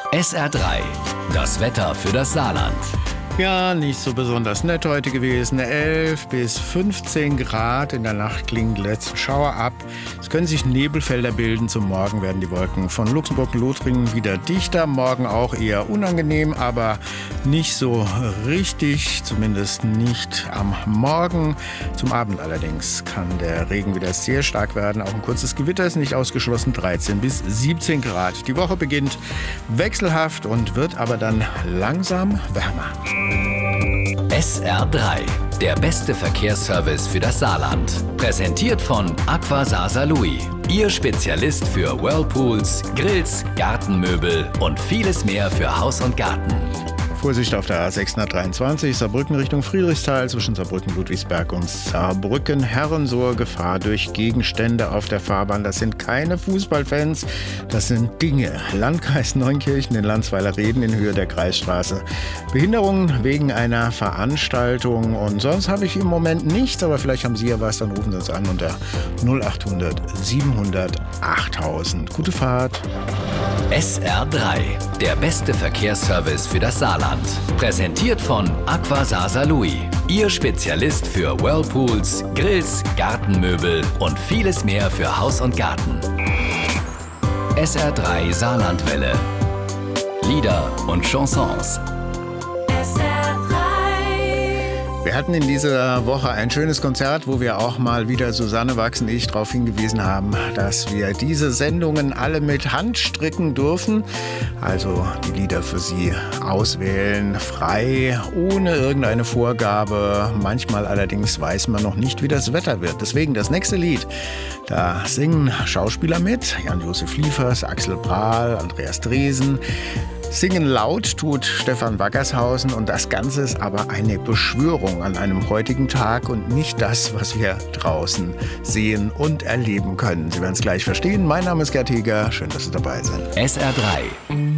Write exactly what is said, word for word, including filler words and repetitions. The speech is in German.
S R drei, das Wetter für das Saarland. Ja, nicht so besonders nett heute gewesen. elf bis fünfzehn Grad. In der Nacht klingen die letzten Schauer ab. Es können sich Nebelfelder bilden. Zum Morgen werden die Wolken von Luxemburg-Lothringen wieder dichter. Morgen auch eher unangenehm, aber nicht so richtig. Zumindest nicht am Morgen. Zum Abend allerdings kann der Regen wieder sehr stark werden. Auch ein kurzes Gewitter ist nicht ausgeschlossen. dreizehn bis siebzehn Grad. Die Woche beginnt wechselhaft und wird aber dann langsam wärmer. S R drei, der beste Verkehrsservice für das Saarland. Präsentiert von Aqua Saar-Saarlouis. Ihr Spezialist für Whirlpools, Grills, Gartenmöbel und vieles mehr für Haus und Garten. Vorsicht auf der A sechshundertdreiundzwanzig, Saarbrücken Richtung Friedrichsthal, zwischen Saarbrücken, Ludwigsberg und Saarbrücken. Herrensohr, Gefahr durch Gegenstände auf der Fahrbahn. Das sind keine Fußballfans, das sind Dinge. Landkreis Neunkirchen in Landsweiler Reden in Höhe der Kreisstraße. Behinderungen wegen einer Veranstaltung. Und sonst habe ich im Moment nichts, aber vielleicht haben Sie ja was, dann rufen Sie uns an unter null achthundert siebenhundert achttausend. Gute Fahrt. S R drei, der beste Verkehrsservice für das Saarland. Präsentiert von Aqua Saar-Saarlouis. Ihr Spezialist für Whirlpools, Grills, Gartenmöbel und vieles mehr für Haus und Garten. S R drei Saarlandwelle. Lieder und Chansons. Wir hatten in dieser Woche ein schönes Konzert, wo wir auch mal wieder, Susanne Wachsen-Ich, darauf hingewiesen haben, dass wir diese Sendungen alle mit Hand stricken dürfen. Also die Lieder für Sie auswählen, frei, ohne irgendeine Vorgabe. Manchmal allerdings weiß man noch nicht, wie das Wetter wird. Deswegen das nächste Lied. Da singen Schauspieler mit, Jan-Josef Liefers, Axel Prahl, Andreas Dresen. Singen laut tut Stefan Wackershausen und das Ganze ist aber eine Beschwörung an einem heutigen Tag und nicht das, was wir draußen sehen und erleben können. Sie werden es gleich verstehen. Mein Name ist Gerd Heger. Schön, dass Sie dabei sind. S R drei.